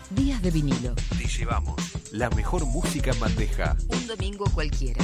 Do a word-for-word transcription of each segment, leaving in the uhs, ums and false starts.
Días de vinilo. Te llevamos la mejor música en bandeja. Un domingo cualquiera.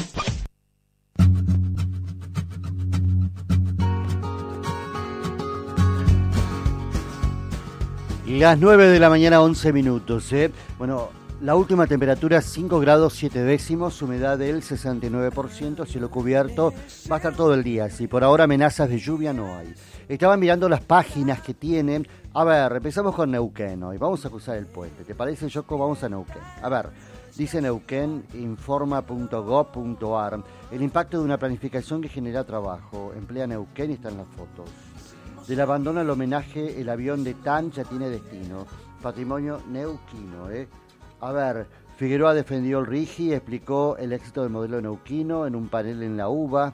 Las nueve de la mañana, once minutos. ¿eh? Bueno, la última temperatura cinco grados siete décimos, humedad del sesenta y nueve por ciento, cielo cubierto, va a estar todo el día. Así por ahora amenazas de lluvia no hay. Estaban mirando las páginas que tienen. A ver, empezamos con Neuquén hoy. Vamos a cruzar el puente. ¿Te parece, Yoko? Vamos a Neuquén. A ver, dice Neuquén, informa punto gob punto ar. El impacto de una planificación que genera trabajo. Emplea Neuquén y están las fotos. Del abandono al homenaje, el avión de T A N ya tiene destino. Patrimonio neuquino, ¿eh? A ver, Figueroa defendió el RIGI, explicó el éxito del modelo neuquino en un panel en la UBA.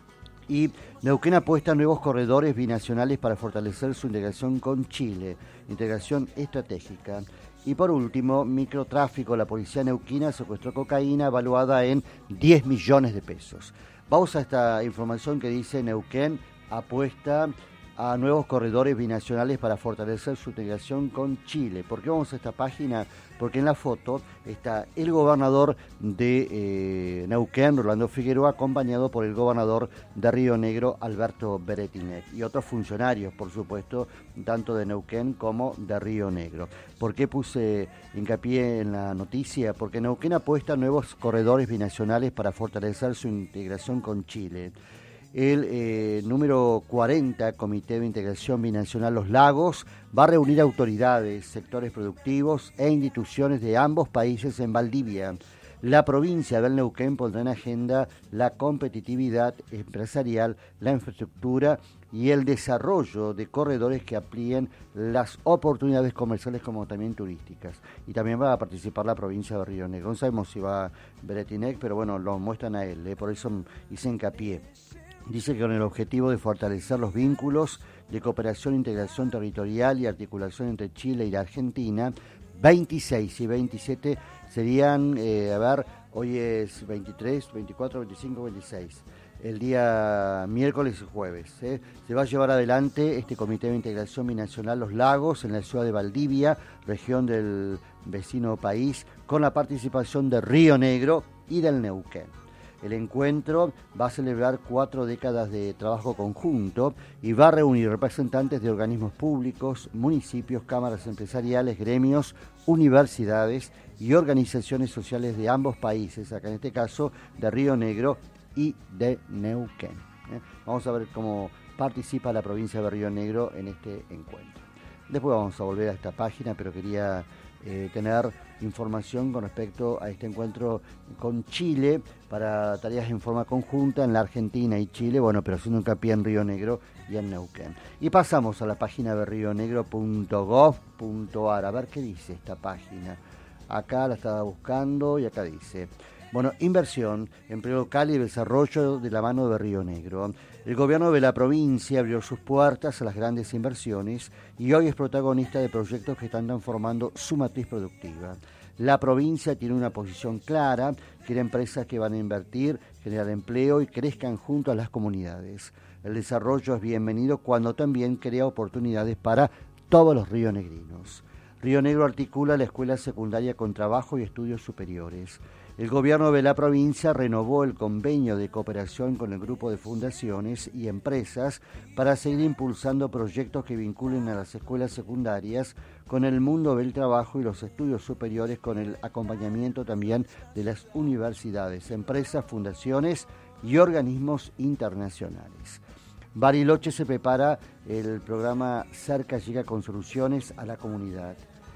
Y Neuquén apuesta a nuevos corredores binacionales para fortalecer su integración con Chile, integración estratégica. Y por último, microtráfico, la policía neuquina secuestró cocaína evaluada en diez millones de pesos. Vamos a esta información que dice Neuquén apuesta a nuevos corredores binacionales para fortalecer su integración con Chile. ¿Por qué vamos a esta página? Porque en la foto está el gobernador de eh, Neuquén, Rolando Figueroa, acompañado por el gobernador de Río Negro, Alberto Beretinek, y otros funcionarios, por supuesto, tanto de Neuquén como de Río Negro. ¿Por qué puse hincapié en la noticia? Porque Neuquén apuesta a nuevos corredores binacionales para fortalecer su integración con Chile. El eh, número cuarenta, Comité de Integración Binacional Los Lagos, va a reunir autoridades, sectores productivos e instituciones de ambos países en Valdivia. La provincia del Neuquén pondrá en agenda la competitividad empresarial, la infraestructura y el desarrollo de corredores que amplíen las oportunidades comerciales como también turísticas. Y también va a participar la provincia de Río Negro. No sabemos si va Beretinek, pero bueno, lo muestran a él, ¿eh? Por eso hice hincapié. Dice que con el objetivo de fortalecer los vínculos de cooperación, integración territorial y articulación entre Chile y la Argentina, veintiséis y veintisiete serían, eh, a ver, hoy es veintitrés, veinticuatro, veinticinco, veintiséis, el día miércoles y jueves. ¿eh? Se va a llevar adelante este Comité de Integración Binacional Los Lagos en la ciudad de Valdivia, región del vecino país, con la participación de Río Negro y del Neuquén. El encuentro va a celebrar cuatro décadas de trabajo conjunto y va a reunir representantes de organismos públicos, municipios, cámaras empresariales, gremios, universidades y organizaciones sociales de ambos países, acá en este caso de Río Negro y de Neuquén. ¿eh? Vamos a ver cómo participa la provincia de Río Negro en este encuentro. Después vamos a volver a esta página, pero quería eh, tener información con respecto a este encuentro con Chile para tareas en forma conjunta en la Argentina y Chile, bueno, pero haciendo hincapié en Río Negro y en Neuquén. Y pasamos a la página de rionegro punto gob punto ar, a ver qué dice esta página. Acá la estaba buscando y acá dice, bueno, inversión, empleo local y desarrollo de la mano de Río Negro. El gobierno de la provincia abrió sus puertas a las grandes inversiones y hoy es protagonista de proyectos que están transformando su matriz productiva. La provincia tiene una posición clara, quiere empresas que van a invertir, generar empleo y crezcan junto a las comunidades. El desarrollo es bienvenido cuando también crea oportunidades para todos los rionegrinos. Río Negro articula la escuela secundaria con trabajo y estudios superiores. El gobierno de la provincia renovó el convenio de cooperación con el grupo de fundaciones y empresas para seguir impulsando proyectos que vinculen a las escuelas secundarias con el mundo del trabajo y los estudios superiores, con el acompañamiento también de las universidades, empresas, fundaciones y organismos internacionales. Bariloche se prepara el programa Cerca Llega con Soluciones a la Comunidad.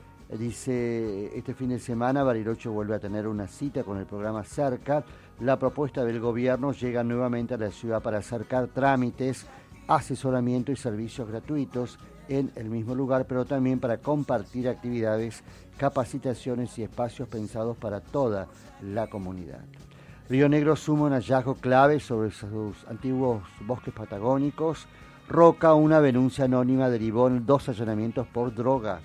Dice, este fin de semana Bariloche vuelve a tener una cita con el programa Cerca. La propuesta del gobierno llega nuevamente a la ciudad para acercar trámites, asesoramiento y servicios gratuitos en el mismo lugar, pero también para compartir actividades, capacitaciones y espacios pensados para toda la comunidad. Río Negro suma un hallazgo clave sobre sus antiguos bosques patagónicos. Roca, una denuncia anónima, derivó en dos allanamientos por droga.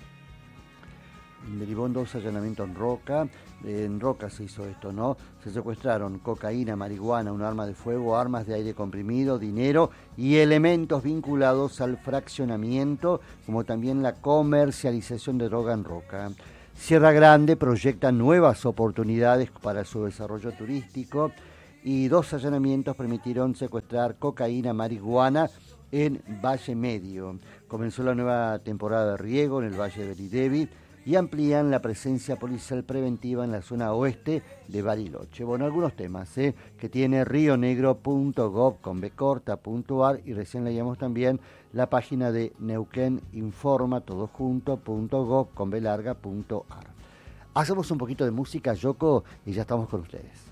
Derivó en dos allanamientos en Roca. En Roca se hizo esto, ¿no? Se secuestraron cocaína, marihuana, un arma de fuego, armas de aire comprimido, dinero y elementos vinculados al fraccionamiento, como también la comercialización de droga en Roca. Sierra Grande proyecta nuevas oportunidades para su desarrollo turístico y dos allanamientos permitieron secuestrar cocaína, marihuana en Valle Medio. Comenzó la nueva temporada de riego en el Valle de Beridevi y amplían la presencia policial preventiva en la zona oeste de Bariloche. Bueno, algunos temas ¿eh? que tiene rionegro punto gob con b corta punto ar y recién leíamos también la página de Neuquén Informa, todo junto, punto gob con b larga punto ar. Hacemos un poquito de música, Yoko, y ya estamos con ustedes.